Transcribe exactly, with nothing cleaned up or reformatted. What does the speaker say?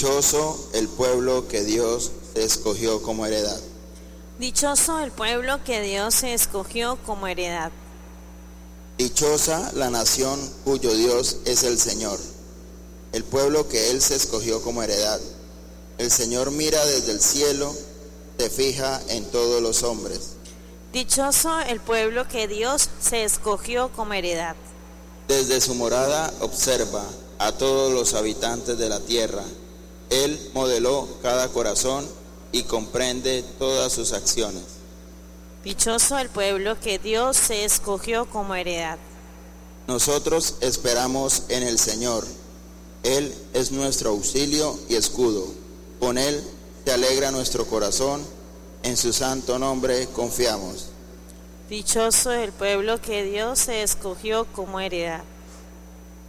Dichoso el pueblo que Dios se escogió como heredad. Dichoso el pueblo que Dios se escogió como heredad. Dichosa la nación cuyo Dios es el Señor, el pueblo que Él se escogió como heredad. El Señor mira desde el cielo, se fija en todos los hombres. Dichoso el pueblo que Dios se escogió como heredad. Desde su morada observa a todos los habitantes de la tierra. Él modeló cada corazón y comprende todas sus acciones. Dichoso el pueblo que Dios se escogió como heredad. Nosotros esperamos en el Señor. Él es nuestro auxilio y escudo. Con Él se alegra nuestro corazón. En su santo nombre confiamos. Dichoso el pueblo que Dios se escogió como heredad.